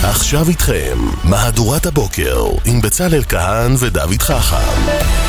עכשיו איתכם, מהדורת הבוקר, עם בצלאל כהן ודוד חכם.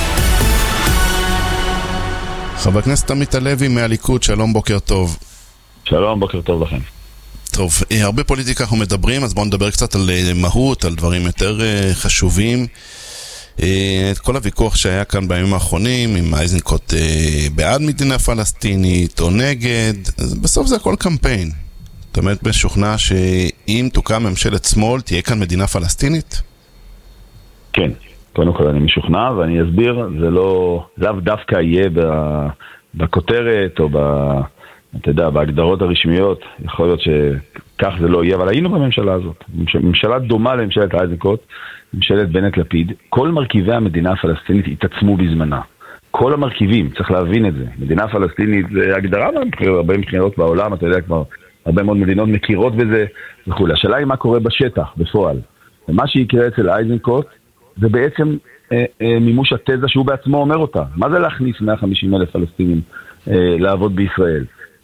חבר הכנסת עמית הלוי מהליכוד, שלום, בוקר טוב. שלום, בוקר טוב לכם. טוב, הרבה פוליטיקה אנחנו מדברים, אז בואו נדבר קצת על מהות, על דברים יותר חשובים. את כל הוויכוח שהיה כאן בימים האחרונים, עם איזנקוט בעד מדינה פלסטינית או נגד, אז בסוף זה הכל קמפיין. זאת אומרת, משוכנע שאם תוקם ממשלת שמאל, תהיה כאן מדינה פלסטינית? כן, קודם כל אני משוכנע, ואני אסביר, זה לאו דווקא יהיה בכותרת או אתה יודע, בהגדרות הרשמיות, יכול להיות שכך זה לא יהיה, אבל היינו בממשלה הזאת. ממשלה דומה לממשלת איזנקוט, ממשלת בנט לפיד. כל מרכיבי המדינה הפלסטינית התעצמו בזמנה. כל המרכיבים, צריך להבין את זה. מדינה פלסטינית זה הגדרה הרבה מבחינות בעולם, אתה יודע, כבר הרבה מאוד מדינות מכירות בזה וכו'. השאלה היא מה קורה בשטח, בפועל. ומה שיקרה אצל איזנקוט, זה בעצם מימוש התזה שהוא בעצמו אומר אותה. מה זה להכניס 150,000 פלסטינים לעבוד בישראל?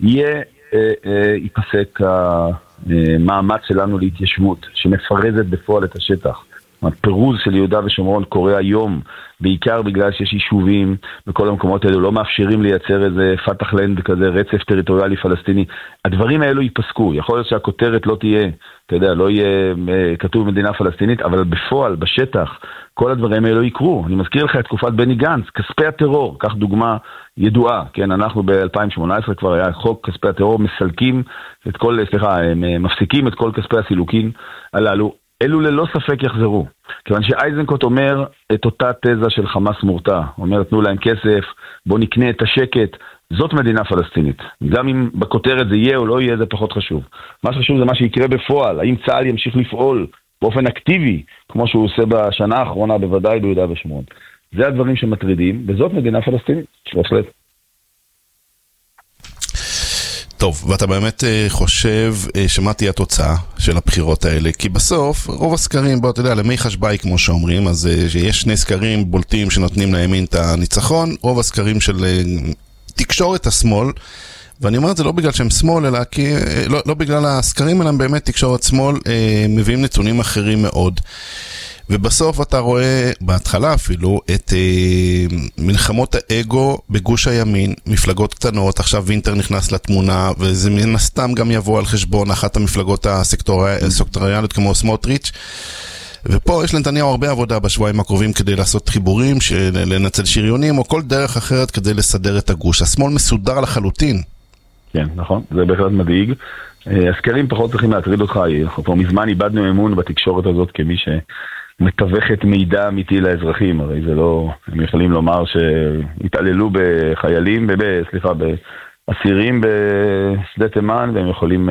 ייפסק המאמץ שלנו להתיישבות, שמפרזת בפועל את השטח. הפירוז של יהודה ושומרון קורה היום, בעיקר בגלל שיש יישובים בכל המקומות האלו, לא מאפשרים לייצר איזה פתח לנד כזה, רצף טריטוריאלי פלסטיני. הדברים האלו ייפסקו. יכול להיות שהכותרת לא תהיה, אתה יודע, לא יהיה כתוב מדינה פלסטינית, אבל בפועל, בשטח, כל הדברים האלו יקרו. אני מזכיר לך את תקופת בני גנץ, כספי הטרור, כך דוגמה ידועה, כן, אנחנו ב-2018 כבר היה חוק כספי הטרור, מפסיקים את כל כספי הסילוקין הללו. אלו ללא ספק יחזרו. כיוון שאייזנקוט אומר את אותה תזה של חמאס מורתע. אומר, תנו להם כסף, בוא נקנה את השקט. זאת מדינה פלסטינית. גם אם בכותרת זה יהיה או לא יהיה, זה פחות חשוב. מה שחשוב זה מה שיקרה בפועל. האם צה"ל ימשיך לפעול באופן אקטיבי, כמו שהוא עושה בשנה האחרונה, בוודאי ביהודה ושומרון. זה הדברים שמטרידים, וזאת מדינה פלסטינית. בהחלט. טוב, ואתה באמת חושב שמה תהיה התוצאה של הבחירות האלה? כי בסוף, רוב הסקרים, בוא, אתה יודע, למי חשבאי, כמו שאומרים, אז יש שני סקרים בולטים שנותנים לימין את הניצחון, רוב הסקרים של תקשורת השמאל, ואני אומר את זה לא בגלל שהם שמאל, אלא כי, לא בגלל הסקרים, אלא באמת תקשורת שמאל מביאים נתונים אחרים מאוד. ובסוף אתה רואה, בהתחלה אפילו, את מלחמות האגו בגוש הימין, מפלגות קטנות, עכשיו וינטר נכנס לתמונה, וזה מן הסתם גם יבוא על חשבון אחת המפלגות הסקטוריאליות כמו סמוטריץ', ופה יש לנתניהו הרבה עבודה בשבועיים הקרובים כדי לעשות חיבורים, לנצל שריונים או כל דרך אחרת כדי לסדר את הגוש. השמאל מסודר לחלוטין. כן, נכון, זה בהחלט מדאיג. הסקרים פחות צריכים להטריד אותך, כבר מזמן איבדנו אמון בתקשורת הזאת כמי מתווכת מידע אמיתי לאזרחים, הרי זה לא, הם יכולים לומר שהתעללו בחיילים, באסירים בשדה תימן, והם יכולים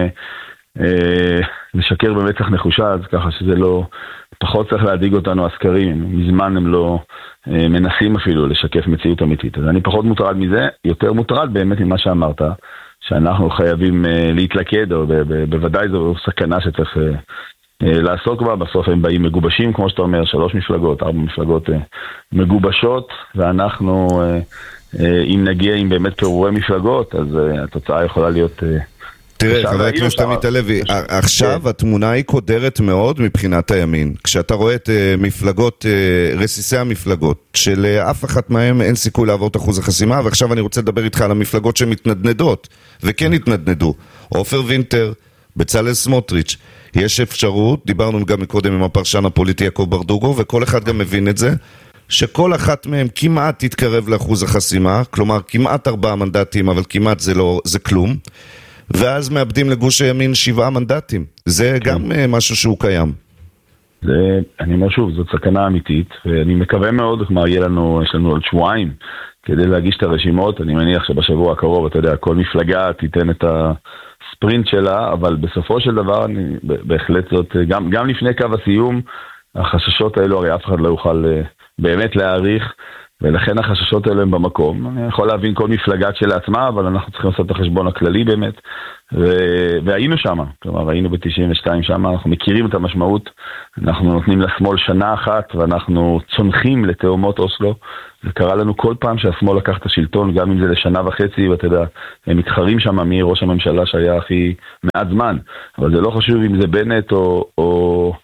לשקר במצח נחושה, אז ככה שזה לא, פחות צריך להדאיג אותנו הסקרים, מזמן הם לא מנסים אפילו לשקף מציאות אמיתית, אז אני פחות מוטרד מזה, יותר מוטרד באמת ממה שאמרת, שאנחנו חייבים להתלכד, או בוודאי זו סכנה שצריך לעסוק בה. בסוף הם באים מגובשים, כמו שאתה אומר, 3 מפלגות, 4 מפלגות מגובשות, ואנחנו, אם נגיע עם באמת פירורי מפלגות, אז התוצאה יכולה להיות... תראה, חבר הכנסת עמית הלוי, עכשיו התמונה היא קודרת מאוד מבחינת הימין. כשאתה רואה את מפלגות, רסיסי המפלגות, שלאף אחת מהם אין סיכוי לעבור את אחוז החסימה, ועכשיו אני רוצה לדבר איתך על המפלגות שמתנדנדות, וכן התנדנדו. עופר וינטר, בצלאל סמוטריץ', יש אפשרות, דיברנו גם מקודם עם הפרשן הפוליטי יעקב ברדוגו, וכל אחד גם מבין את זה, שכל אחת מהם כמעט תתקרב לאחוז החסימה, כלומר כמעט 4 מנדטים, אבל כמעט זה כלום, ואז מאבדים לגוש הימין 7 מנדטים. זה גם משהו שהוא קיים. אני אומר שוב, זאת סכנה אמיתית, ואני מקווה מאוד, כלומר, יש לנו עוד שבועיים כדי להגיש את הרשימות. אני מניח שבשבוע הקרוב, אתה יודע, כל מפלגה תיתן את הספרינט שלה, אבל בסופו של דבר, בהחלט זאת, גם לפני קו הסיום, החששות האלו, הרי אף אחד לא יוכל באמת להעריך, ולכן החששות האלה הם במקום. אני יכול להבין כל מפלגה שלעצמה, אבל אנחנו צריכים לעשות את החשבון הכללי באמת, והיינו שם, כלומר היינו ב-92 שם, אנחנו מכירים את המשמעות, אנחנו נותנים לשמאל שנה אחת, ואנחנו צונחים לתאומות אוסלו, זה קרה לנו כל פעם שהשמאל לקח את השלטון, גם אם זה לשנה וחצי, ואתה יודע, הם מתחרים שם מראש הממשלה שהיה הכי מעט זמן, אבל זה לא חשוב אם זה בנט או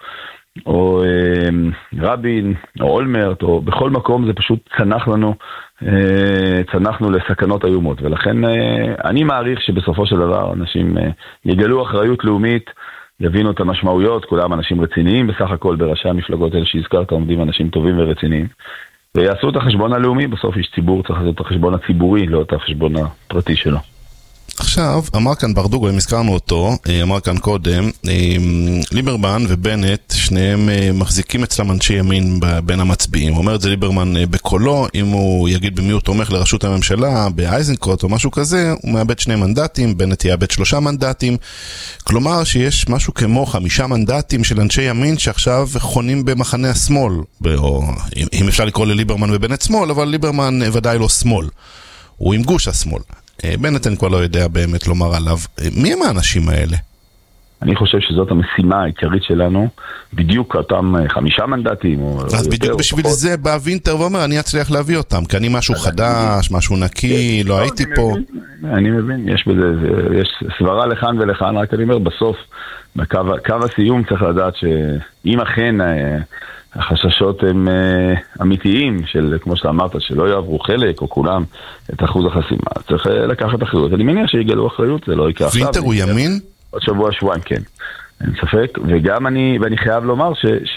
רבין או אולמרט או בכל מקום זה פשוט צנחנו לסכנות איומות, ולכן אני מעריך שבסופו של דבר אנשים יגלו אחריות לאומית, יבינו את המשמעויות, כולם אנשים רציניים בסך הכל בראשי המפלגות האלה שהזכרת, עומדים אנשים טובים ורציניים, ויעשו את החשבון הלאומי, בסוף איש ציבור צריך לעשות את החשבון הציבורי, לא את החשבון הפרטי שלו. עכשיו, אמר כאן ברדוגו, אם הזכרנו אותו, אמר כאן קודם, ליברמן ובנט, שניהם מחזיקים אצלם אנשי ימין בין המצביעים. הוא אומר את זה ליברמן בקולו, אם הוא יגיד במי הוא תומך לראשות הממשלה, באייזנקוט או משהו כזה, הוא מאבד 2 מנדטים, בנט יאבד 3 מנדטים. כלומר שיש משהו כמו 5 מנדטים של אנשי ימין שעכשיו חונים במחנה השמאל, או אם אפשר לקרוא לליברמן ובנט שמאל, אבל ליברמן ודאי לא שמאל. הוא עם גוש השמאל. בנט אני כבר לא יודע באמת לומר עליו. מי הם האנשים האלה? אני חושב שזאת המשימה העיקרית שלנו, בדיוק אותם 5 מנדטים. אז בדיוק בשביל זה בא וינטר ואומר, אני אצליח להביא אותם, כי אני משהו חדש, משהו נקי, לא הייתי פה. אני מבין, יש בזה, יש סברה לכאן ולכאן, רק אני אומר, בסוף, בקו הסיום צריך לדעת שאם אכן החששות הם אמיתיים, כמו שאתה אמרת, שלא יעברו חלק או כולם את אחוז החסימה, צריך לקחת אחריות. אני מניח שיגלו אחריות, זה לא יקרה עכשיו. וינטר הוא ימין? עוד שבועיים, כן. אין ספק, וגם ואני חייב לומר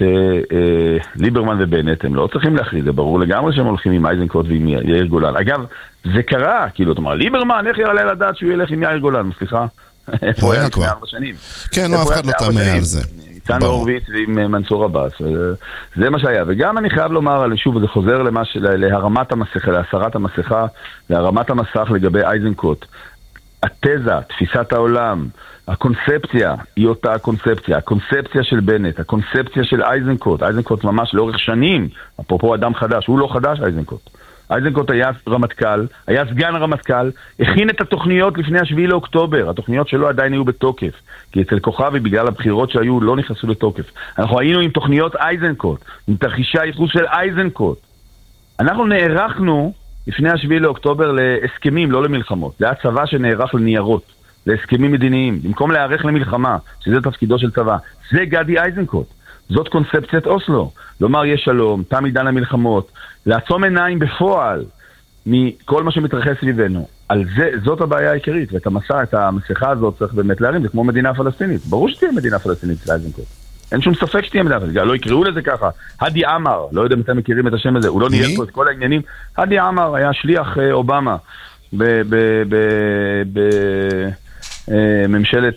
שליברמן ובנט הם לא צריכים להכריז, זה ברור לגמרי שהם הולכים עם אייזנקוט ועם יאיר גולן. אגב, זה קרה, כאילו, אתה אומר, ליברמן, איך יעלה לדעת שהוא ילך עם יאיר גולן? סליחה? הוא היה כבר. כן, לא, אף אחד לא תמה על זה. איתן הורוביץ ועם מנסור עבאס, זה מה שהיה. וגם אני חייב לומר, שוב, זה חוזר להרמת המסכה, להסרת המסכה, להרמת המסך לגבי אייזנקוט. התזה, תפיסת העולם, הקונספציה היא אותה הקונספציה, הקונספציה של בנט, הקונספציה של אייזנקוט, אייזנקוט ממש לאורך שנים, אפרופו אדם חדש, הוא לא חדש אייזנקוט. אייזנקוט היה רמטכ"ל, היה סגן הרמטכ"ל, הכין את התוכניות לפני 7 לאוקטובר, התוכניות שלו עדיין היו בתוקף, כי אצל כוכבי בגלל הבחירות שהיו לא נכנסו לתוקף. אנחנו היינו עם תוכניות אייזנקוט, עם תרחישי הייחוס של אייזנקוט. אנחנו נערכנו לפני 7 לאוקטובר להסכמים, לא למלחמות. זה היה צבא שנערך לניירות, להסכמים מדיניים, במקום להיערך למלחמה, שזה תפקידו של צבא. זה גדי אייזנקוט. זאת קונספציית אוסלו. לומר יש שלום, תם עידן המלחמות, לעצום עיניים בפועל מכל מה שמתרחש סביבנו. על זה, זאת הבעיה העיקרית, ואת המסכה הזאת צריך באמת להרים, זה כמו מדינה פלסטינית. ברור שתהיה מדינה פלסטינית של אייזנקוט. אין שום ספק שתהיה מדינה פלסטינית, לא יקראו לזה ככה. הדי עמר, לא יודע אם אתם מכירים את השם הזה, הוא לא ניהל פה את כל העניינים. הדי עמר היה שליח אובמה בממשלת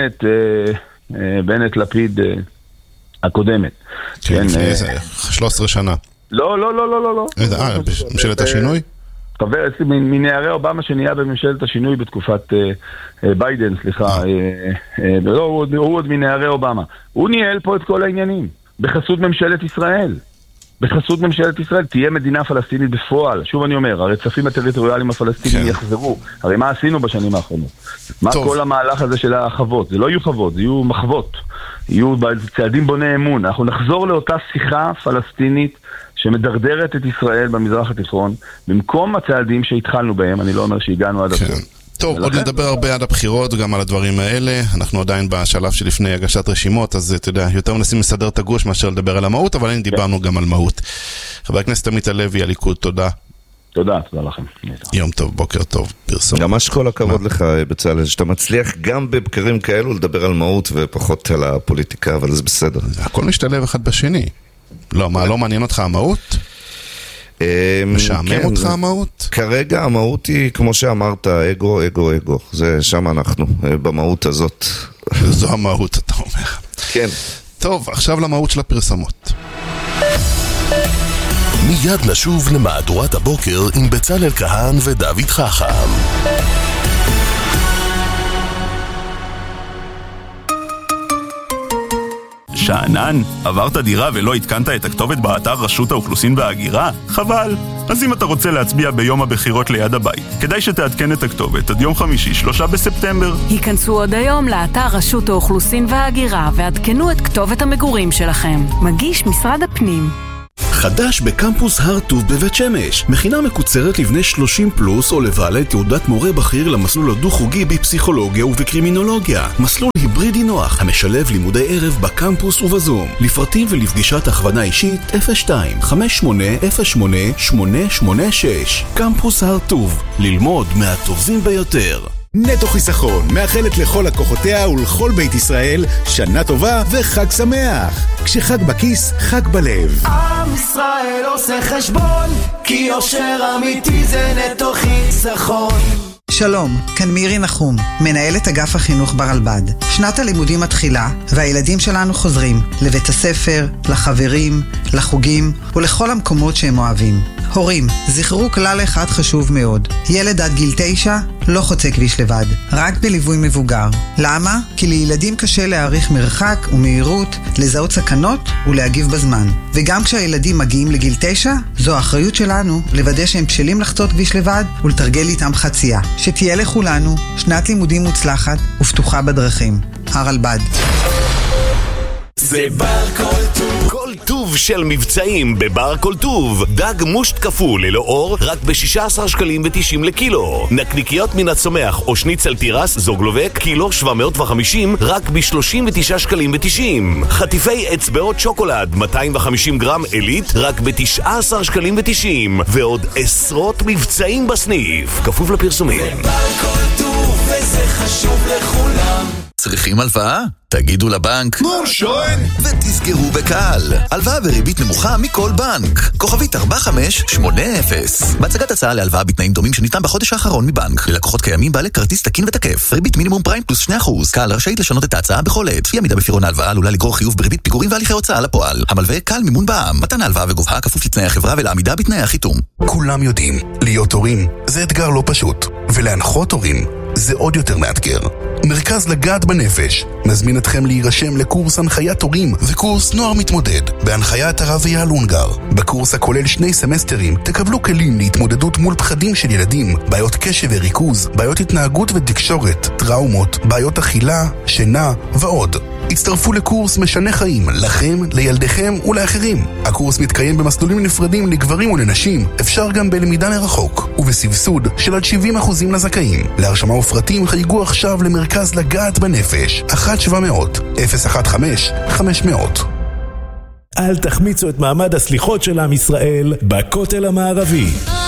בנט לפיד הקודמת. כן, לפני 13 שנה. לא. ממשלת השינוי? חבר, מנערי אובמה שנהיה בממשלת השינוי בתקופת ביידן, סליחה. הוא עוד מנערי אובמה. הוא ניהל פה את כל העניינים. בחסות ממשלת ישראל. בחסות ממשלת ישראל תהיה מדינה פלסטינית בפועל. שוב אני אומר, הרצפים הטריטוריאליים הפלסטינים יחזרו. הרי מה עשינו בשנים האחרונות? מה כל המהלך הזה של החוות? זה לא יהיו חוות, זה יהיו מחוות. יהיו צעדים בוני אמון. אנחנו נחזור לאותה שיחה פלסטינית שמדרדרת את ישראל במזרח התיכון, במקום הצעדים שהתחלנו בהם, אני לא אומר שהגענו עד עכשיו. טוב, עוד נדבר הרבה עד הבחירות, גם על הדברים האלה. אנחנו עדיין בשלב שלפני הגשת רשימות, אז אתה יודע, יותר מנסים לסדר את הגוש מאשר לדבר על המהות, אבל אין דיברנו גם על מהות. חבר הכנסת עמית הלוי, הליכוד, תודה. תודה לכם. יום טוב, בוקר טוב, פרסום. ממש כל הכבוד לך, בצלאל, שאתה מצליח גם בבקרים כאלו לדבר על מהות ופחות על הפוליטיקה, אבל זה בסדר. הכל משתלב אחד בשני. לא, מה, לא מעניין אותך המהות? משעמם אותך המהות? כרגע המהות היא, כמו שאמרת, אגו. זה שם אנחנו, במהות הזאת. זו המהות, אתה אומר. כן. טוב, עכשיו למהות של הפרסמות. מיד נשוב למהדורת הבוקר עם בצלאל כהן ודוד חכם. שענן, עברת דירה ולא התקנת את הכתובת באתר רשות האוכלוסין וההגירה? חבל. אז אם אתה רוצה להצביע ביום הבחירות ליד הבית, כדאי שתעדכן את הכתובת עד יום חמישי, 3 בספטמבר. היכנסו עוד היום לאתר רשות האוכלוסין וההגירה ועדכנו את כתובת המגורים שלכם. מגיש משרד הפנים. חדש בקמפוס הר טוב בבית שמש. מכינה מקוצרת לבני 30 פלוס או לבעלי תעודת מורה בכיר למסלול הדו-חוגי בפסיכולוגיה ובקרימינולוגיה. מסלול היברידי נוח המשלב לימודי ערב בקמפוס ובזום. לפרטים ולפגישת הכוונה אישית 02-5808-886. קמפוס הר טוב, ללמוד מהטובים ביותר. נטו חיסכון מאחלת לכל לקוחותיה ולכל בית ישראל שנה טובה וחג שמח. כשחג בכיס, חג בלב. עם ישראל עושה חשבון, כי יושר אמיתי זה נטו חיסכון. שלום, כאן מירי נחום, מנהלת אגף החינוך ברלב"ד. שנת הלימודים מתחילה, והילדים שלנו חוזרים לבית הספר, לחברים, לחוגים ולכל המקומות שהם אוהבים. הורים, זכרו כלל אחד חשוב מאוד. ילד עד גיל 9 לא חוצה כביש לבד, רק בליווי מבוגר. למה? כי לילדים קשה להעריך מרחק ומהירות, לזהות סכנות ולהגיב בזמן. וגם כשהילדים מגיעים לגיל 9, זו האחריות שלנו לוודא שהם בשלים לחצות כביש לבד ולתרגל איתם חצייה. שתהיה לכולנו שנת לימודים מוצלחת ופתוחה בדרכים. הרלב"ד. זה בר כל טוב. כל טוב של מבצעים בבר כל טוב. דג מושט כפול ללא אור רק ב-16 שקלים ו-90 לקילו. נקניקיות מן הצומח או שניצל תירס זוגלובק קילו 750 רק ב-39 שקלים ו-90. חטיפי אצבעות שוקולד 250 גרם אלית רק ב-19 שקלים ו-90. ועוד עשרות מבצעים בסניף. כפוף לפרסומים. זה בר כל טוב וזה חשוב לכולם. צריכים הלוואה? תגידו לבנק מורשון ותסגרו בקל. הלוואה בריבית נמוכה מכל בנק. כוכבית 4580. בהצגת הצעה להלוואה בתנאים דומים שניתן בחודש האחרון מבנק. ללקוחות קיימים בעלי כרטיס תקין ותקף. ריבית מינימום פריים פלוס 2%. קל רשאית לשנות את ההצעה בכל עת. אי עמידה בפירעון ההלוואה עלולה לגרור חיוב בריבית פיגורים והליכי הוצאה לפועל. המלווה קל מימון בע"מ. מתן ההלוואה וגובהה כפוף לתנאי החברה ולעמידה בתנאי החיתום. כולם יודעים, להיות הורים זה אתגר לא פשוט, ולהנחות הורים זה עוד יותר מאתגר. מרכז לגעת בנפש מזמין אתכם להירשם לקורס הנחיית הורים וקורס נוער מתמודד בהנחיית הרב אייל אונגר. בקורס הכולל 2 סמסטרים תקבלו כלים להתמודדות מול פחדים של ילדים, בעיות קשב וריכוז, בעיות התנהגות ותקשורת, טראומות, בעיות אכילה, שינה ועוד. הצטרפו לקורס משנה חיים לכם, לילדיכם ולאחרים. הקורס מתקיים במסלולים נפרדים לגברים ולנשים, אפשר גם בלמידה מרחוק, ובסבסוד של עד 70% לזכאים. להרשמה ופרטים חייגו עכשיו למרכז לגעת בנפש 1-700-015-500. אל תחמיצו את מעמד הסליחות של עם ישראל בכותל המערבי.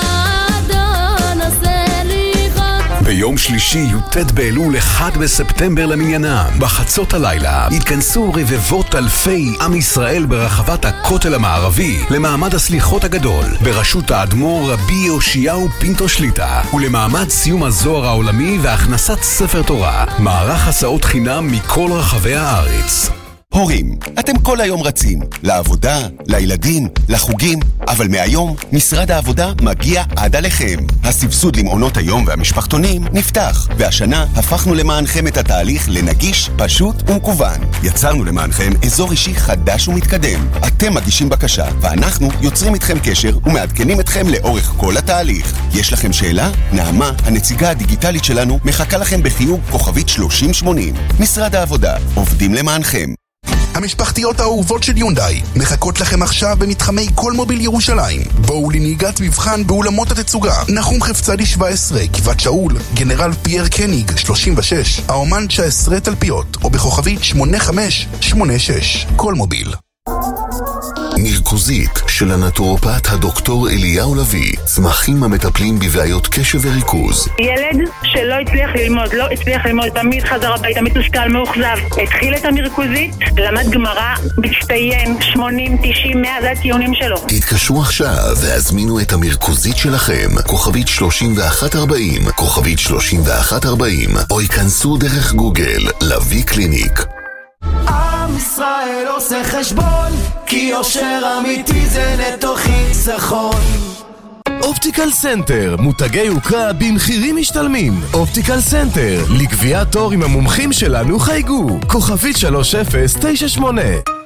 ביום שלישי י"ט באלול 1 בספטמבר למניינם, בחצות הלילה התכנסו רבבות אלפי עם ישראל ברחבת הכותל המערבי למעמד הסליחות הגדול בראשות האדמו"ר רבי יאשיהו פינטו שליטה, ולמעמד סיום הזוהר העולמי והכנסת ספר תורה, מערך הסעות חינם מכל רחבי הארץ. הורים, אתם כל היום רצים, לעבודה, לילדים, לחוגים, אבל מהיום משרד העבודה מגיע עד עליכם. הסבסוד למעונות היום והמשפחתונים נפתח, והשנה הפכנו למענכם את התהליך לנגיש, פשוט ומקוון. יצרנו למענכם אזור אישי חדש ומתקדם. אתם מגישים בקשה, ואנחנו יוצרים איתכם קשר ומעדכנים אתכם לאורך כל התהליך. יש לכם שאלה? נעמה, הנציגה הדיגיטלית שלנו, מחכה לכם בחיוג כוכבית 3080. משרד העבודה, עובדים למענכם. המשפחתיות האהובות של יונדאי מחכות לכם עכשיו במתחמי כל מוביל ירושלים. בואו לנהיגת מבחן באולמות התצוגה נחום חפצדי 17, גבעת שאול, גנרל פייר קניג 36, האומן 19 תלפיות, או בכוכבית 8586. כל מוביל. מרכוזית של הנטורופט הדוקטור אליהו לוי, צמחים המטפלים בבעיות קשב וריכוז. ילד שלא הצליח ללמוד, תמיד חזר הביתה מתוסכל, מאוכזב, התחיל את המרכוזית, למד גמרא, מצטיין, 80, 90, 100, זה הציונים שלו. תתקשרו עכשיו והזמינו את המרכוזית שלכם, כוכבית 3140, כוכבית 3140, או ייכנסו דרך גוגל, לוי קליניק. עם ישראל עושה חשבון, כי יושר אמיתי זה נטו חיסכון. אופטיקל סנטר, מותגי יוקרה במחירים משתלמים. אופטיקל סנטר, לקביעת תור עם המומחים שלנו חייגו, כוכבית 3098.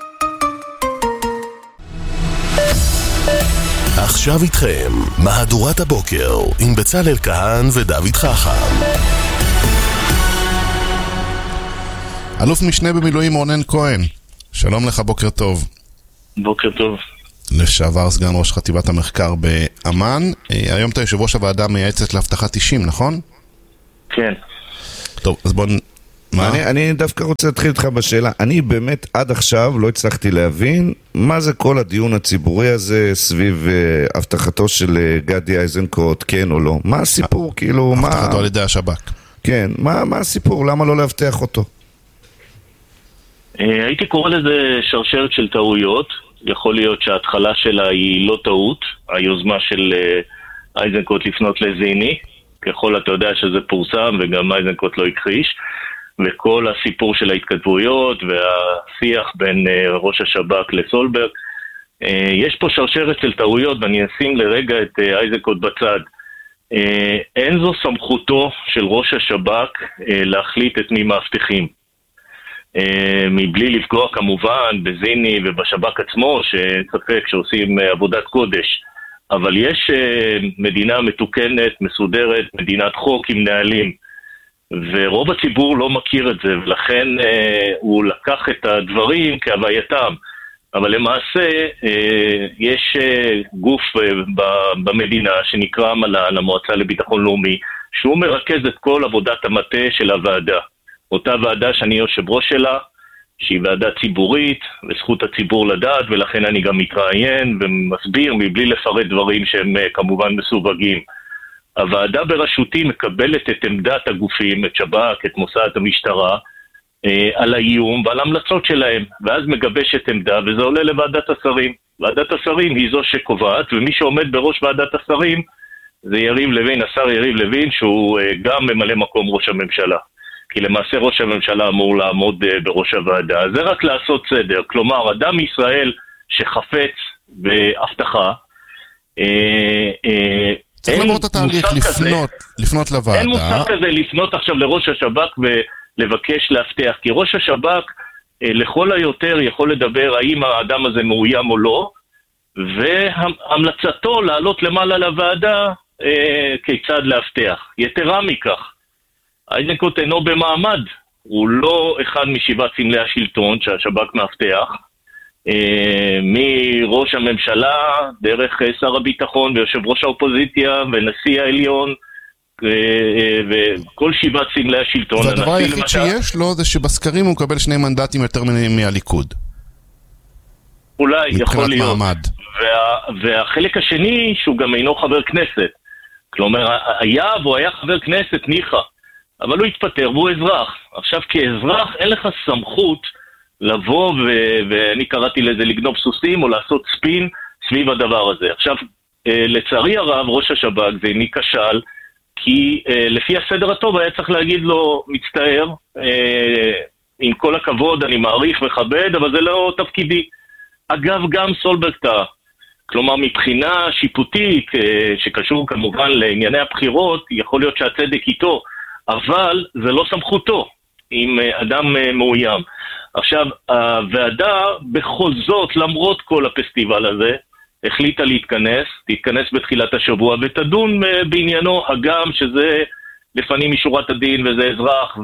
עכשיו איתכם, מהדורת הבוקר עם בצלאל כהן ודוד חכם. אלוף משנה במילואים רונן כהן, שלום לך, בוקר טוב. בוקר טוב. לשעבר סגן ראש חטיבת המחקר באמן. היום אתה יושב ראש הוועדה המייעצת להבטחת אישים, נכון? כן. טוב, אז בוא... אני דווקא רוצה להתחיל איתך בשאלה. אני באמת עד עכשיו לא הצלחתי להבין מה זה כל הדיון הציבורי הזה סביב הבטחתו של גדי איזנקוט, כן או לא. מה הסיפור? כאילו, מה... הבטחתו על ידי השב"כ. כן, מה הסיפור? למה לא להבטח אותו? הייתי קורא לזה שרשרת של טעויות. יכול להיות שההתחלה שלה היא לא טעות. היוזמה של איזנקוט לפנות לזיני. ככל אתה יודע שזה פורסם וגם איזנקוט לא הכחיש. וכל הסיפור של ההתכתבויות והשיח בין ראש השב"כ לסולברג. יש פה שרשרת של טעויות, ואני אשים לרגע את איזנקוט בצד. אין זו סמכותו של ראש השב"כ להחליט את מי מאבטחים. מבלי לפגוע כמובן בזיני ובשב"כ עצמו, שספק שעושים עבודת קודש. אבל יש מדינה מתוקנת, מסודרת, מדינת חוק עם נהלים. ורוב הציבור לא מכיר את זה, ולכן הוא לקח את הדברים כהווייתם. אבל למעשה יש גוף במדינה שנקרא מל"ל, המועצה לביטחון לאומי, שהוא מרכז את כל עבודת המטה של הוועדה. אותה ועדה שאני יושב ראש שלה, שהיא ועדה ציבורית, וזכות הציבור לדעת, ולכן אני גם מתראיין ומסביר מבלי לפרט דברים שהם כמובן מסווגים. הוועדה בראשותי מקבלת את עמדת הגופים, את שב"כ, את מוסד המשטרה, על האיום ועל המלצות שלהם, ואז מגבשת עמדה, וזה עולה לוועדת השרים. ועדת השרים היא זו שקובעת, ומי שעומד בראש ועדת השרים זה יריב לוין, השר יריב לוין, שהוא גם ממלא מקום ראש הממשלה. כי למעשה ראש הממשלה אמור לעמוד בראש הוועדה. זה רק לעשות סדר. כלומר, אדם ישראל שחפץ בהבטחה, צריך לעבור את התהליך, לפנות לוועדה. אין מושג כזה לפנות עכשיו לראש השב"כ ולבקש להבטח, כי ראש השב"כ לכל היותר יכול לדבר האם האדם הזה מאוים או לא, והמלצתו לעלות למעלה לוועדה כיצד להבטח. יתרה מכך, איזנקוט אינו במעמד, הוא לא אחד משבעת סמלי השלטון שהשב"כ מאבטח, מראש הממשלה, דרך שר הביטחון ויושב ראש האופוזיציה ונשיא העליון וכל שבעת סמלי השלטון. והדבר היחיד שיש לו זה שבסקרים הוא מקבל 2 מנדטים יותר מהליכוד. אולי, יכול להיות. מעמד. והחלק השני שהוא גם אינו חבר כנסת. כלומר, הוא היה חבר כנסת ניחא, אבל הוא התפטר והוא אזרח. עכשיו כאזרח אין לך סמכות לבוא ואני קראתי לזה לגנוב סוסים או לעשות ספין סביב הדבר הזה. עכשיו, לצערי הרב, ראש השב"כ זה כשל, כי לפי הסדר הטוב היה צריך להגיד לו, מצטער, עם כל הכבוד, אני מעריך וכבד, אבל זה לא תפקידי. אגב, גם סולברג טעה. כלומר, מבחינה שיפוטית, שקשור כמובן לענייני הבחירות, יכול להיות שהצדק איתו, אבל זה לא סמכותו עם אדם מאוים. עכשיו, הוועדה בכל זאת, למרות כל הפסטיבל הזה, החליטה תתכנס בתחילת השבוע ותדון בעניינו, הגם שזה לפנים משורת הדין וזה אזרח,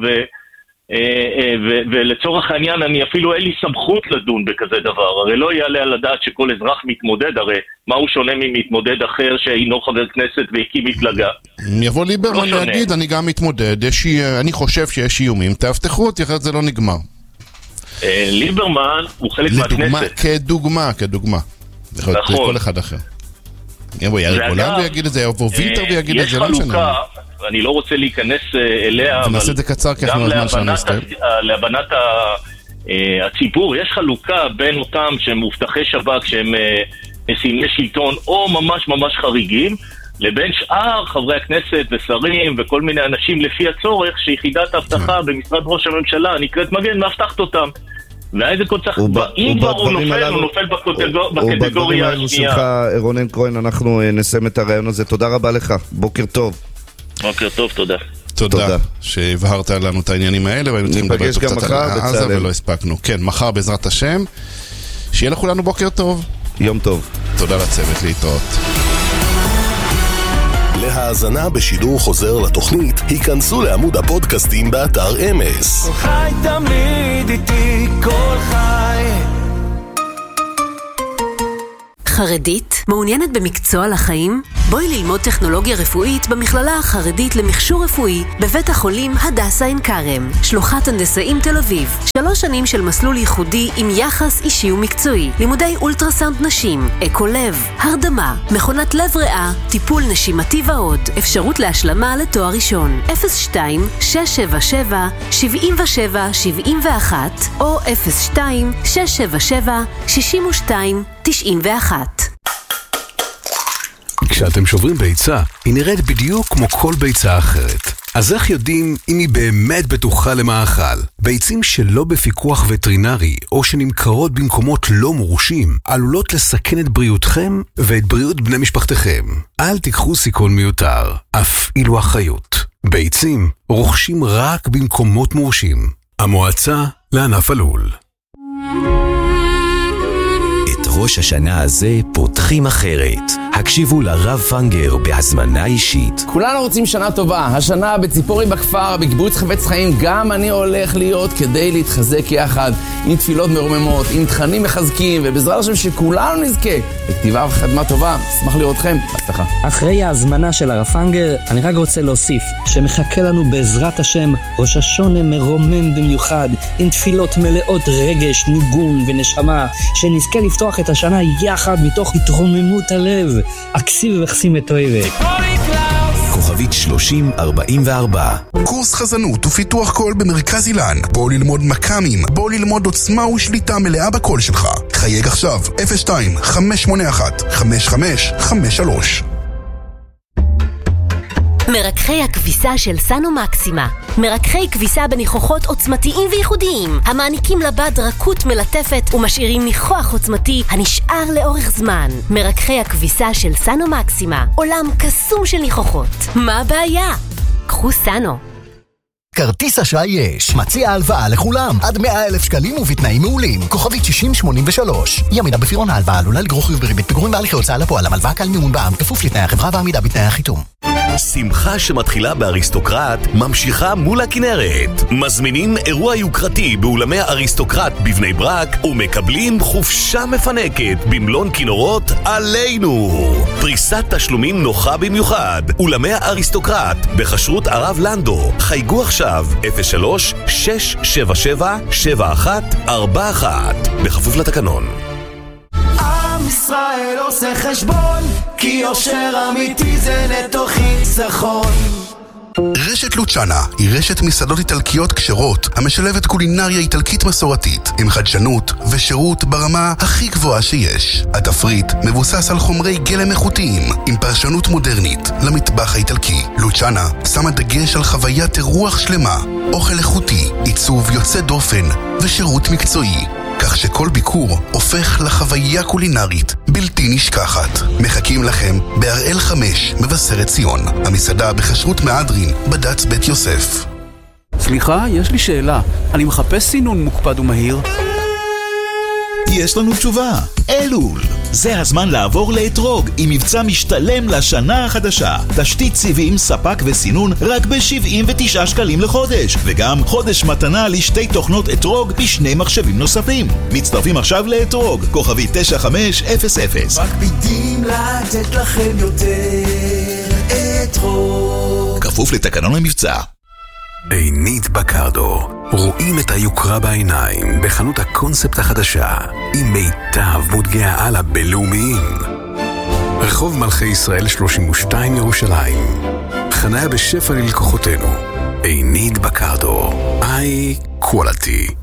ולצורך העניין אני אפילו אין לי סמכות לדון בכזה דבר. הרי לא יעלה על הדעת שכל אזרח מתמודד, הרי מה הוא שונה ממתמודד אחר שאינו חבר כנסת והקים מפלגה? יבוא ליברמן להגיד, אני גם מתמודד, אני חושב שיש איומים, תאבטחו אותי, אחרת זה לא נגמר. ליברמן הוא חלק מהכנסת. כדוגמה. נכון. כל אחד אחר. יבוא יאיר גולן ויגיד את זה, יבוא וילטר ויגיד את זה, לא משנה. יש חלוקה, אני לא רוצה להיכנס אליה, ונעשה את זה קצר כי אנחנו הזמן שלנו נסתר. להבנת הציבור, יש חלוקה בין אותם שהם מובטחי שב"כ, שהם סמלי שלטון או ממש ממש חריגים, לבין שאר חברי הכנסת ושרים וכל מיני אנשים לפי הצורך שיחידת האבטחה במשרד ראש הממשלה נקראת מגן מאבטחת אותם. ואיזנקוט צריך, אם כבר הוא נופל בקטגוריה השנייה. שלך, רונן כהן, אנחנו נסיים את הרעיון הזה. תודה רבה לך, בוקר טוב. בוקר טוב, תודה. תודה שהבהרת לנו את העניינים האלה, והיינו צריכים לדבר קצת על עזה ולא הספקנו. כן, מחר בעזרת השם, שיהיה לכולנו בוקר טוב. יום טוב. תודה לצוות, להתראות. להאזנה בשידור חוזר לתוכנית, היכנסו לעמוד הפודקאסטים באתר אמס. כל חי תמיד איתי, כל חי. חרדית? מעוניינת במקצוע לחיים? בואי ללמוד טכנולוגיה רפואית במכללה החרדית למכשור רפואי בבית החולים הדסה עין כרם, שלוחת הנדסאים תל אביב. 3 שנים של מסלול ייחודי עם יחס אישי ומקצועי, לימודי אולטרסאונד נשים, אקו-לב, הרדמה, מכונת לב ריאה, טיפול נשימתי ועוד. אפשרות להשלמה לתואר ראשון 02-677-77-71 או 02-677-62-91. כשאתם שוברים ביצה, היא נראית בדיוק כמו כל ביצה אחרת. אז איך יודעים אם היא באמת בטוחה למאכל? ביצים שלא בפיקוח וטרינרי או שנמכרות במקומות לא מורשים עלולות לסכן את בריאותכם ואת בריאות בני משפחתכם. אל תיקחו סיכון מיותר, אף אילו אחריות. ביצים רוכשים רק במקומות מורשים. המועצה לענף הלול. את ראש השנה הזה פותחים אחרת. הקשיבו לרב פנגר בהזמנה אישית. כולנו רוצים שנה טובה. השנה בציפורי בכפר, בקיבוץ חפץ חיים, גם אני הולך להיות כדי להתחזק יחד, עם תפילות מרוממות, עם תכנים מחזקים, ובעזרת השם שכולנו נזכה לכתיבה וחתמה טובה. אשמח לראותכם. בהצלחה. אחרי ההזמנה של הרב פנגר, אני רק רוצה להוסיף שמחכה לנו בעזרת השם ראש השונה מרומם במיוחד, עם תפילות מלאות רגש, ניגון ונשמה, שנזכה לפתוח את השנה יחד מתוך התרוממות הלב. אקסיב וחסים את אוהבת. כוכבית 3044. קורס חזנות ופיתוח קול במרכז אילן. בוא ללמוד מקאמים, בוא ללמוד עוצמה ושליטה מלאה בקול שלך. חייג עכשיו 02-581-5553. מרככי הכביסה של סנו מקסימה. מרככי כביסה בניחוחות עוצמתיים וייחודיים, המעניקים לבד רכות מלטפת ומשאירים ניחוח עוצמתי הנשאר לאורך זמן. מרככי הכביסה של סנו מקסימה, עולם קסום של ניחוחות. מה הבעיה? קחו סנו. כרטיס אשראי יש, מציע הלוואה לכולם, עד 100,000 שקלים ובתנאים מעולים, כוכבית 6083. ימינה בפירעון ההלוואה עלולה לגרור חיוב בריבית פיגורים בהליכי הוצאה לפועל, המלוואה קל מימון בע"מ, כפוף לתנאי החברה ועמידה בתנאי החיתום. שמחה שמתחילה באריסטוקרט ממשיכה מול הכנרת. מזמינים אירוע יוקרתי באולמי האריסטוקרט בבני ברק ומקבלים חופשה מפנקת במלון כינורות עלינו. פריסת תשלומים נוחה במיוחד. אולמי האריסטוקרט בחשרות הרב לנדו. חייגו עכשיו 03-677-7141 בכפוף לתקנון. עם ישראל עושה חשבון, כי יושר אמיתי זה נטו חיסכון. רשת לוצ'אנה היא רשת מסעדות איטלקיות כשרות המשלבת קולינריה איטלקית מסורתית עם חדשנות ושירות ברמה הכי גבוהה שיש. התפריט מבוסס על חומרי גלם איכותיים עם פרשנות מודרנית למטבח האיטלקי. לוצ'אנה שמה דגש על חוויית רוח שלמה, אוכל איכותי, עיצוב יוצא דופן ושירות מקצועי, כך שכל ביקור הופך לחוויה קולינרית בלתי נשכחת. מחכים לכם בהראל 5 מבשרת ציון, המסעדה בחשרות מהדרין בד"ץ בית יוסף. סליחה, יש לי שאלה. אני מחפש סינון מוקפד ומהיר. יש לנו תשובה. אלול. זה הזמן לעבור לאתרוג עם מבצע משתלם לשנה החדשה. תשתית סיבים, ספק וסינון רק ב-79 שקלים לחודש, וגם חודש מתנה לשתי תוכנות אתרוג ב2 מחשבים נוספים. מצטרפים עכשיו לאתרוג, כוכבי 9500. מקפידים לתת לכם יותר אתרוג. כפוף לתקנון המבצע. עינית בקרדו, רואים את היוקרה בעיניים בחנות הקונספט החדשה עם מיטב מותגי העל הבינלאומיים. רחוב מלכי ישראל 32 ירושלים. חניה בשפע ללקוחותינו. עינית בקרדו, איי קואליטי.